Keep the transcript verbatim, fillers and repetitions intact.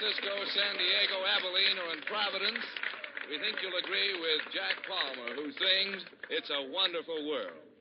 Francisco, San Diego, Abilene, or in Providence, we think you'll agree with Jack Palmer, who sings It's a Wonderful World.